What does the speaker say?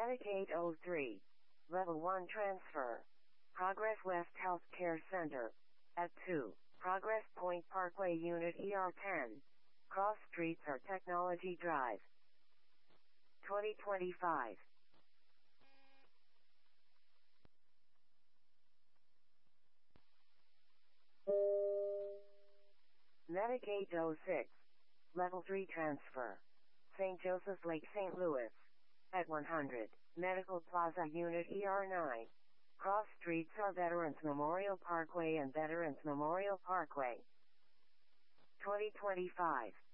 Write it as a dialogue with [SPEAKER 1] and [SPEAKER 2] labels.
[SPEAKER 1] Medicaid 03. Level 1 transfer. Progress West Healthcare Center. At 2. Progress Point Parkway Unit ER10. Cross Streets or Technology Drive. 2025. Medicaid 06. Level 3 transfer. St. Joseph's Lake, St. Louis. At 100. Medical Plaza Unit ER9. Cross Streets are Veterans Memorial Parkway and Veterans Memorial Parkway. 2025.